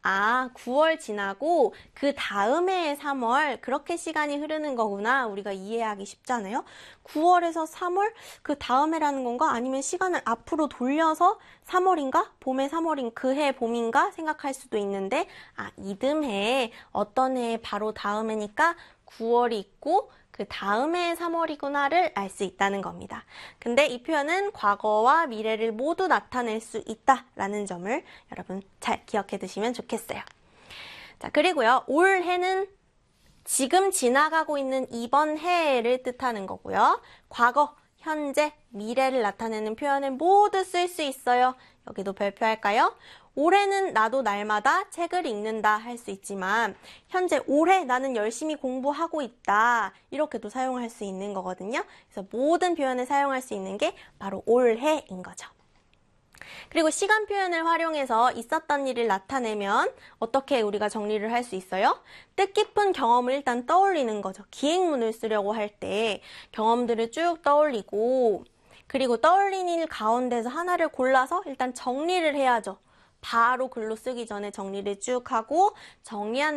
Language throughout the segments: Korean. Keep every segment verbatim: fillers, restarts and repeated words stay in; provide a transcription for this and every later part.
아, 구월 지나고 그 다음에 삼월 그렇게 시간이 흐르는 거구나. 우리가 이해하기 쉽잖아요. 구월에서 삼월 그 다음에라는 건가? 아니면 시간을 앞으로 돌려서 삼월인가? 봄에 삼월인 그해 봄인가? 생각할 수도 있는데 아, 이듬해 어떤 해 바로 다음에니까 구월이 있고 그 다음에 삼월이구나를 알 수 있다는 겁니다. 근데 이 표현은 과거와 미래를 모두 나타낼 수 있다라는 점을 여러분 잘 기억해 두시면 좋겠어요. 자, 그리고요. 올해는 지금 지나가고 있는 이번 해를 뜻하는 거고요. 과거, 현재, 미래를 나타내는 표현을 모두 쓸 수 있어요. 여기도 별표할까요? 올해는 나도 날마다 책을 읽는다 할 수 있지만 현재 올해 나는 열심히 공부하고 있다 이렇게도 사용할 수 있는 거거든요. 그래서 모든 표현을 사용할 수 있는 게 바로 올해인 거죠. 그리고 시간 표현을 활용해서 있었던 일을 나타내면 어떻게 우리가 정리를 할 수 있어요? 뜻깊은 경험을 일단 떠올리는 거죠. 기행문을 쓰려고 할 때 경험들을 쭉 떠올리고 그리고 떠올린 일 가운데서 하나를 골라서 일단 정리를 해야죠. 바로 글로 쓰기 전에 정리를 쭉 하고 정리한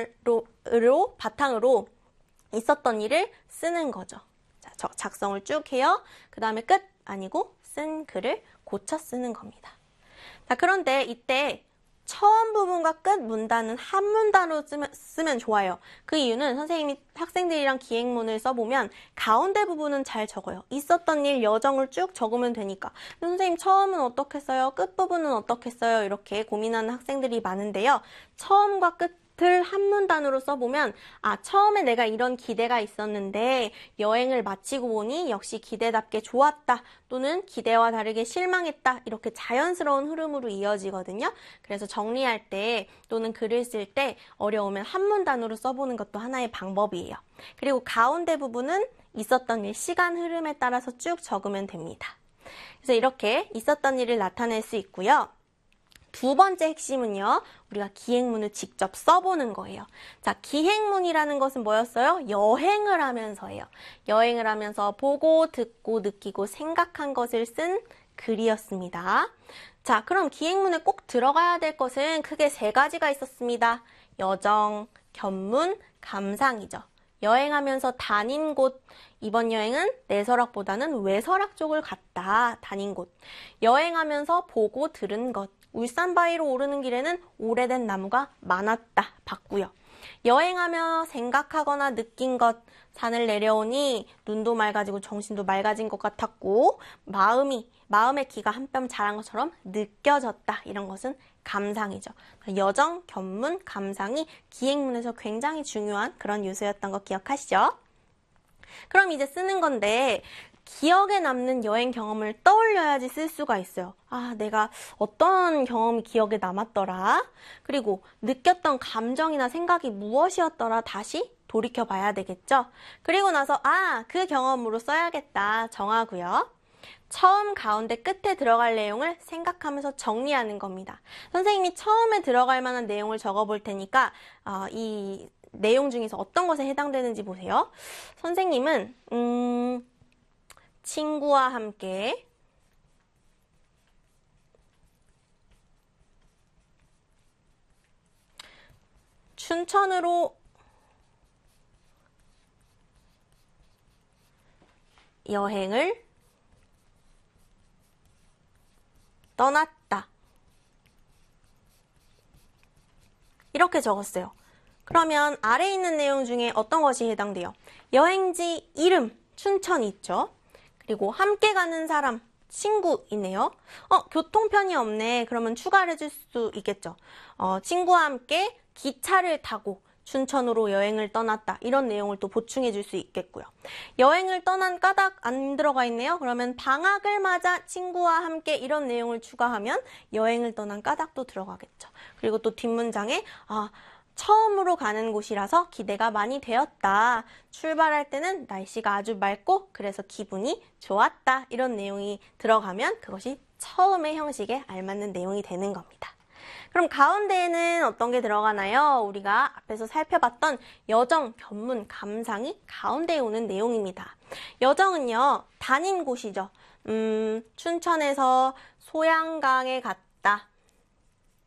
내용으로 바탕으로 있었던 일을 쓰는 거죠. 자, 작성을 쭉 해요. 그 다음에 끝 아니고 쓴 글을 고쳐 쓰는 겁니다. 자, 그런데 이때 처음 부분과 끝 문단은 한 문단으로 쓰면, 쓰면 좋아요. 그 이유는 선생님이 학생들이랑 기행문을 써보면 가운데 부분은 잘 적어요. 있었던 일, 여정을 쭉 적으면 되니까. 선생님 처음은 어떻게 써요? 끝 부분은 어떻게 써요? 이렇게 고민하는 학생들이 많은데요. 처음과 끝 을 한 문단으로 써보면 아 처음에 내가 이런 기대가 있었는데 여행을 마치고 보니 역시 기대답게 좋았다 또는 기대와 다르게 실망했다 이렇게 자연스러운 흐름으로 이어지거든요. 그래서 정리할 때 또는 글을 쓸 때 어려우면 한 문단으로 써보는 것도 하나의 방법이에요. 그리고 가운데 부분은 있었던 일, 시간 흐름에 따라서 쭉 적으면 됩니다. 그래서 이렇게 있었던 일을 나타낼 수 있고요. 두 번째 핵심은요. 우리가 기행문을 직접 써보는 거예요. 자, 기행문이라는 것은 뭐였어요? 여행을 하면서예요. 여행을 하면서 보고, 듣고, 느끼고, 생각한 것을 쓴 글이었습니다. 자, 그럼 기행문에 꼭 들어가야 될 것은 크게 세 가지가 있었습니다. 여정, 견문, 감상이죠. 여행하면서 다닌 곳, 이번 여행은 내설학보다는 외설학 쪽을 갔다, 다닌 곳. 여행하면서 보고 들은 것. 울산 바위로 오르는 길에는 오래된 나무가 많았다. 봤고요. 여행하며 생각하거나 느낀 것. 산을 내려오니 눈도 맑아지고 정신도 맑아진 것 같았고 마음이, 마음의 기가 한 뼘 자란 것처럼 느껴졌다. 이런 것은 감상이죠. 여정, 견문, 감상이 기행문에서 굉장히 중요한 그런 요소였던 거 기억하시죠? 그럼 이제 쓰는 건데 기억에 남는 여행 경험을 떠올려야지 쓸 수가 있어요. 아, 내가 어떤 경험이 기억에 남았더라? 그리고 느꼈던 감정이나 생각이 무엇이었더라? 다시 돌이켜 봐야 되겠죠? 그리고 나서 아, 그 경험으로 써야겠다 정하고요. 처음, 가운데, 끝에 들어갈 내용을 생각하면서 정리하는 겁니다. 선생님이 처음에 들어갈 만한 내용을 적어볼 테니까 어, 이 내용 중에서 어떤 것에 해당되는지 보세요. 선생님은 음... 친구와 함께 춘천으로 여행을 떠났다. 이렇게 적었어요. 그러면 아래에 있는 내용 중에 어떤 것이 해당돼요? 여행지 이름, 춘천 있죠? 그리고 함께 가는 사람, 친구 있네요. 어, 교통편이 없네. 그러면 추가를 해줄 수 있겠죠. 어, 친구와 함께 기차를 타고 춘천으로 여행을 떠났다. 이런 내용을 또 보충해 줄 수 있겠고요. 여행을 떠난 까닭 안 들어가 있네요. 그러면 방학을 맞아 친구와 함께 이런 내용을 추가하면 여행을 떠난 까닭도 들어가겠죠. 그리고 또 뒷문장에 아, 처음으로 가는 곳이라서 기대가 많이 되었다. 출발할 때는 날씨가 아주 맑고 그래서 기분이 좋았다. 이런 내용이 들어가면 그것이 처음의 형식에 알맞는 내용이 되는 겁니다. 그럼 가운데에는 어떤 게 들어가나요? 우리가 앞에서 살펴봤던 여정, 견문, 감상이 가운데에 오는 내용입니다. 여정은요, 다닌 곳이죠. 음, 춘천에서 소양강에 갔다.